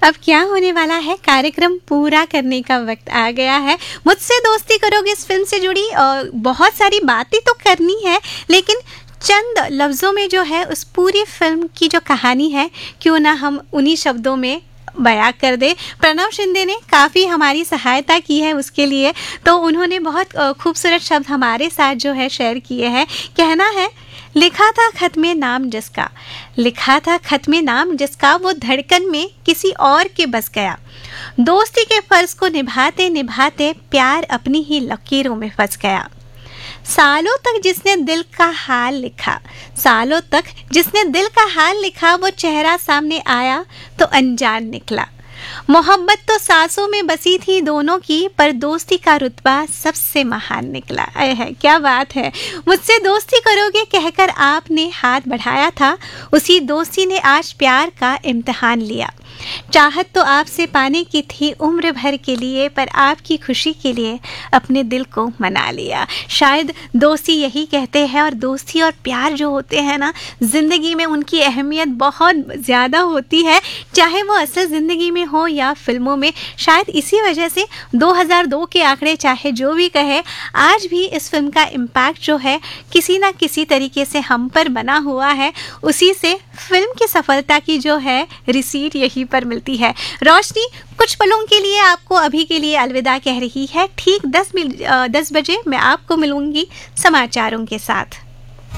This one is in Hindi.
अब क्या होने वाला है, कार्यक्रम पूरा करने का वक्त आ गया है। मुझसे दोस्ती करोगे इस फिल्म से जुड़ी बहुत सारी बातें तो करनी है, लेकिन चंद लफ्ज़ों में जो है उस पूरी फिल्म की जो कहानी है, क्यों ना हम उन्हीं शब्दों में बयां कर दे। प्रणव शिंदे ने काफ़ी हमारी सहायता की है उसके लिए, तो उन्होंने बहुत खूबसूरत शब्द हमारे साथ जो है शेयर किए हैं। कहना है, लिखा था खत में नाम जिसका, लिखा था खत में नाम जिसका, वो धड़कन में किसी और के बस गया। दोस्ती के फर्ज को निभाते निभाते प्यार अपनी ही लकीरों में फंस गया। सालों तक जिसने दिल का हाल लिखा, सालों तक जिसने दिल का हाल लिखा, वो चेहरा सामने आया तो अनजान निकला। मोहब्बत तो सांसों में बसी थी दोनों की, पर दोस्ती का रुतबा सबसे महान निकला। अय है, क्या बात है। मुझसे दोस्ती करोगे कहकर आपने हाथ बढ़ाया था, उसी दोस्ती ने आज प्यार का इम्तिहान लिया। चाहत तो आपसे पाने की थी उम्र भर के लिए, पर आपकी खुशी के लिए अपने दिल को मना लिया। शायद दोस्ती यही कहते हैं, और दोस्ती और प्यार जो होते हैं ना, ज़िंदगी में उनकी अहमियत बहुत ज़्यादा होती है, चाहे वो असल ज़िंदगी में हो या फिल्मों में। शायद इसी वजह से 2002 के आंकड़े चाहे जो भी कहे, आज भी इस फिल्म का इम्पैक्ट जो है किसी ना किसी तरीके से हम पर बना हुआ है। उसी से फिल्म की सफलता की जो है रिसीट यही पर मिलती है। रोशनी कुछ पलों के लिए आपको अभी के लिए अलविदा कह रही है। ठीक 10 बजे मैं आपको मिलूंगी समाचारों के साथ।